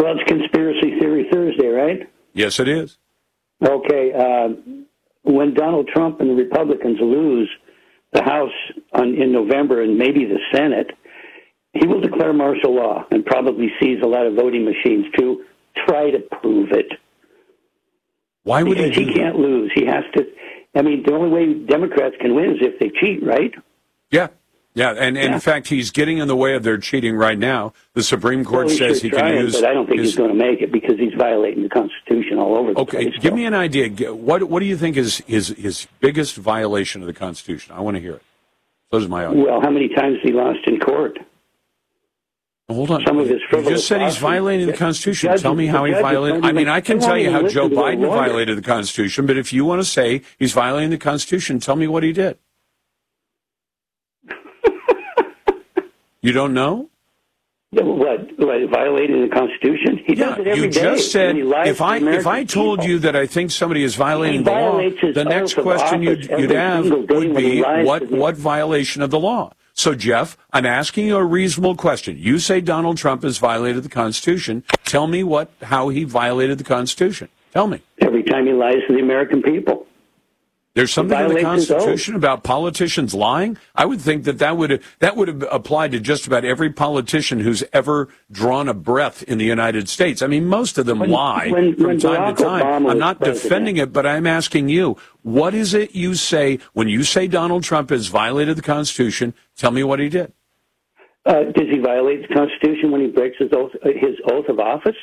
Well, it's Conspiracy Theory Thursday, right? Yes, it is. Okay. When Donald Trump and the Republicans lose the House in November and maybe the Senate, he will declare martial law and probably seize a lot of voting machines to try to prove it. Why would because he can't lose. He has to. I mean, the only way Democrats can win is if they cheat, right? Yeah. Yeah, and in fact, he's getting in the way of their cheating right now. The Supreme Court says he can use... But I don't think he's going to make it because he's violating the Constitution all over the place. Okay, give me an idea. What do you think is his biggest violation of the Constitution? I want to hear it. Those are my audience. Well, how many times he lost in court? Hold on. Some of his you just said he's violating the Constitution. Tell me how he violated... I mean, I can tell you how Joe Biden violated the Constitution, but if you want to say he's violating the Constitution, tell me what he did. You don't know? What violating the Constitution? He does it every day. You just said, if I told you that I think somebody is violating the law, the next question you'd have would be, what violation of the law? So, Jeff, I'm asking you a reasonable question. You say Donald Trump has violated the Constitution. Tell me how he violated the Constitution. Tell me. Every time he lies to the American people. There's something in the Constitution about politicians lying? I would think that would have applied to just about every politician who's ever drawn a breath in the United States. I mean, most of them lie from time to time. I'm not defending it, but I'm asking you, what is it you say when you say Donald Trump has violated the Constitution? Tell me what he did. Does he violate the Constitution when he breaks his oath of office?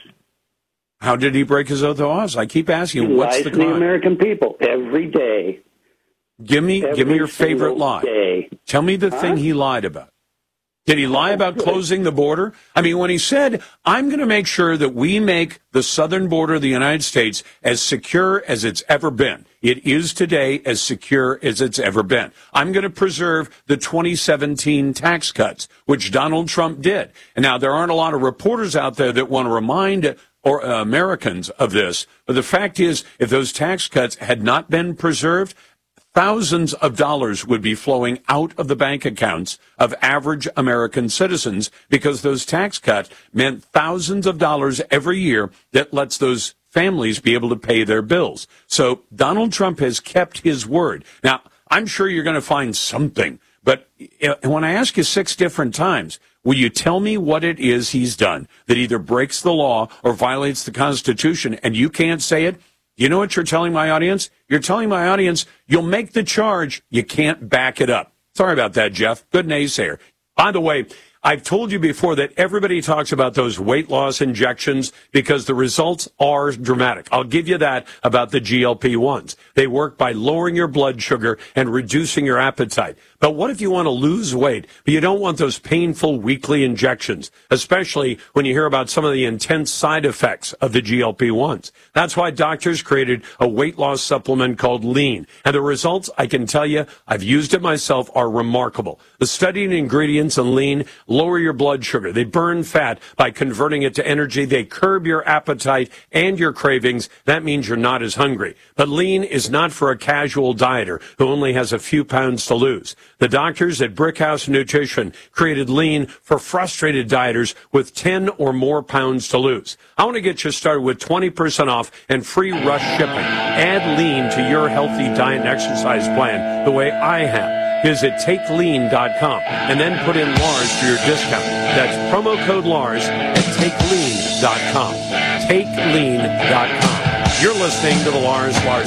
How did he break his oath of office? I keep asking, what's the crime? He lies to the American people every day. Give me your favorite lie. Day. Tell me the thing he lied about. Did he lie about closing the border? I mean, when he said, I'm going to make sure that we make the southern border of the United States as secure as it's ever been. It is today as secure as it's ever been. I'm going to preserve the 2017 tax cuts, which Donald Trump did. And now there aren't a lot of reporters out there that want to remind Americans of this. But the fact is, if those tax cuts had not been preserved, thousands of dollars would be flowing out of the bank accounts of average American citizens because those tax cuts meant thousands of dollars every year that lets those families be able to pay their bills. So Donald Trump has kept his word. Now, I'm sure you're going to find something, but when I ask you 6 different times, will you tell me what it is he's done that either breaks the law or violates the Constitution and you can't say it? You know what you're telling my audience? You're telling my audience you'll make the charge, you can't back it up. Sorry about that, Jeff. Good naysayer. By the way, I've told you before that everybody talks about those weight loss injections because the results are dramatic. I'll give you that about the GLP-1s. They work by lowering your blood sugar and reducing your appetite. But what if you want to lose weight, but you don't want those painful weekly injections, especially when you hear about some of the intense side effects of the GLP-1s? That's why doctors created a weight loss supplement called Lean. And the results, I can tell you, I've used it myself, are remarkable. The studied ingredients in Lean lower your blood sugar. They burn fat by converting it to energy. They curb your appetite and your cravings. That means you're not as hungry. But Lean is not for a casual dieter who only has a few pounds to lose. The doctors at Brickhouse Nutrition created Lean for frustrated dieters with 10 or more pounds to lose. I want to get you started with 20% off and free rush shipping. Add Lean to your healthy diet and exercise plan the way I have. Visit TakeLean.com and then put in Lars for your discount. That's promo code Lars at TakeLean.com. TakeLean.com. You're listening to the Lars Larson